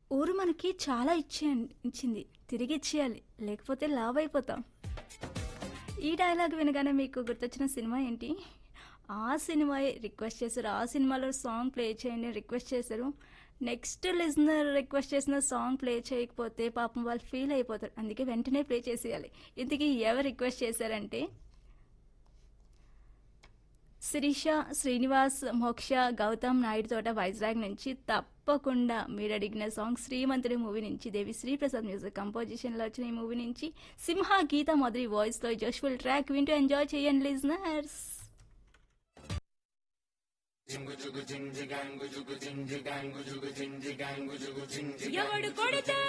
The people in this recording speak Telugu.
ఊరు మనకి చాలా ఇచ్చింది. తిరిగి ఇచ్చేయాలి. లేకపోతే లావ్ అయిపోతాం. ఈ డైలాగ్ వినగానే మీకు గుర్తొచ్చిన సినిమా ఏంటి? ఆ సినిమాయే రిక్వెస్ట్ చేశారు. ఆ సినిమాలో సాంగ్ ప్లే చేయండి అని రిక్వెస్ట్ చేశారు. నెక్స్ట్ లిజనర్ రిక్వెస్ట్ చేసిన సాంగ్ ప్లే చేయకపోతే పాపం వాళ్ళు ఫీల్ అయిపోతారు. అందుకే వెంటనే ప్లే చేసేయాలి. ఇంతకీ ఎవరు రిక్వెస్ట్ చేశారంటే శిరీష, శ్రీనివాస్, మోక్ష, గౌతమ్ నాయుడు తోట వైజాగ్ నుంచి తప్పకుండా మీరు అడిగిన సాంగ్ 'శ్రీమంతుడి' మూవీ నుంచి దేవి శ్రీప్రసాద్ మ్యూజిక్ కంపోజిషన్లో వచ్చిన ఈ మూవీ నుంచి సింహ గీత మధురి వాయిస్లో జోష్ఫుల్ ట్రాక్ వింటూ ఎంజాయ్ చేయండి లిజనర్స్. ఎవడు కొడితే